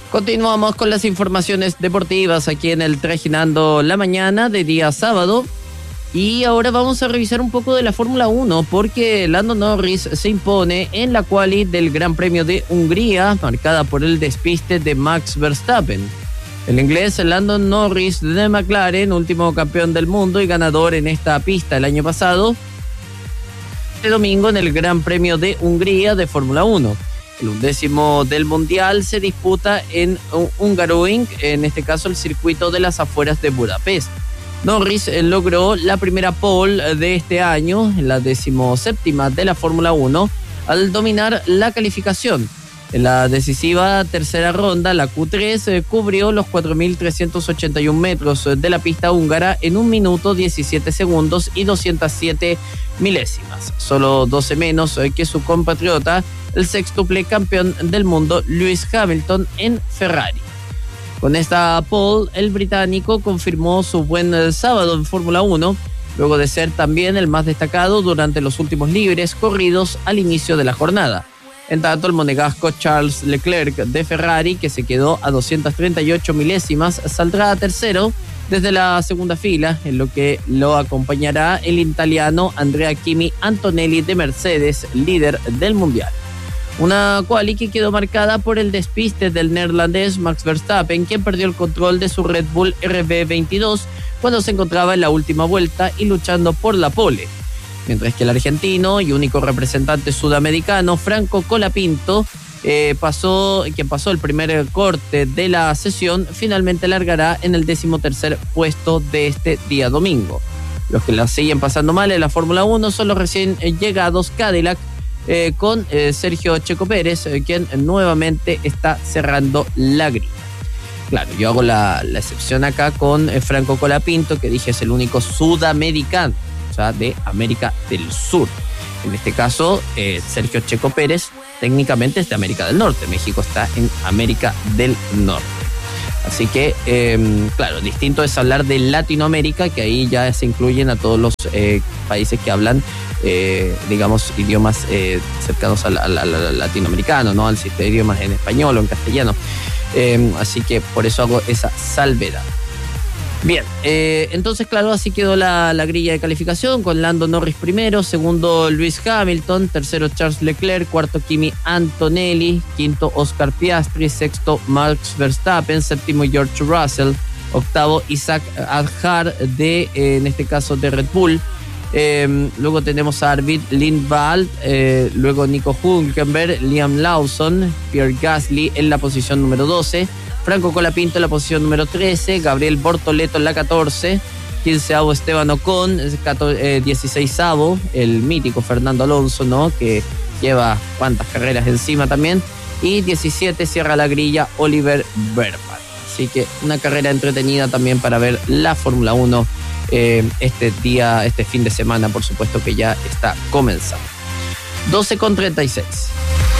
Continuamos con las informaciones deportivas aquí en el Trajinando la Mañana de día sábado. Y ahora vamos a revisar un poco de la Fórmula 1 porque Lando Norris se impone en la quali del Gran Premio de Hungría, marcada por el despiste de Max Verstappen. El inglés Lando Norris de McLaren, último campeón del mundo y ganador en esta pista el año pasado, este domingo en el Gran Premio de Hungría de Fórmula 1. El 11º del Mundial se disputa en Hungaroring, en este caso el circuito de las afueras de Budapest. Norris logró la primera pole de este año, la 17ª de la Fórmula 1, al dominar la calificación. En la decisiva tercera ronda, la Q3 cubrió los 4.381 metros de la pista húngara en 1 minuto 17 segundos y 207 milésimas, solo 12 menos que su compatriota, el sextuple campeón del mundo Lewis Hamilton en Ferrari. Con esta pole, el británico confirmó su buen sábado en Fórmula 1, luego de ser también el más destacado durante los últimos libres corridos al inicio de la jornada. En tanto, el monegasco Charles Leclerc de Ferrari, que se quedó a 238 milésimas, saldrá a tercero desde la segunda fila, en lo que lo acompañará el italiano Andrea Kimi Antonelli de Mercedes, líder del Mundial. Una quali que quedó marcada por el despiste del neerlandés Max Verstappen, quien perdió el control de su Red Bull RB22 cuando se encontraba en la última vuelta y luchando por la pole. Mientras que el argentino y único representante sudamericano, Franco Colapinto, quien pasó el primer corte de la sesión, finalmente largará en el 13º puesto de este día domingo. Los que la siguen pasando mal en la Fórmula 1 son los recién llegados Cadillac, con Sergio Checo Pérez, quien nuevamente está cerrando la grilla. Claro, yo hago la excepción acá con Franco Colapinto, que dije es el único sudamericano, o sea, de América del Sur. En este caso, Sergio Checo Pérez técnicamente es de América del Norte. México está en América del Norte. Así que, claro, distinto es hablar de Latinoamérica, que ahí ya se incluyen a todos los países que hablan, digamos, idiomas cercanos al latinoamericano, ¿no? Al sistema de idiomas en español o en castellano. Así que por eso hago esa salvedad. Bien, entonces claro, así quedó la grilla de calificación, con Lando Norris primero, segundo Lewis Hamilton, tercero Charles Leclerc, cuarto Kimi Antonelli, quinto Oscar Piastri, sexto Max Verstappen, séptimo George Russell, octavo Isaac Hadjar en este caso de Red Bull. Luego tenemos a Arvid Lindvall, luego Nico Hülkenberg, Liam Lawson, Pierre Gasly en la posición número 12, Franco Colapinto en la posición número 13, Gabriel Bortoleto en la 14, 15avo Esteban Ocon, 16avo el mítico Fernando Alonso, ¿no? Que lleva cuántas carreras encima también, y 17 cierra la grilla Oliver Berman. Así que una carrera entretenida también para ver la Fórmula 1 este fin de semana, por supuesto que ya está comenzando. 12:36.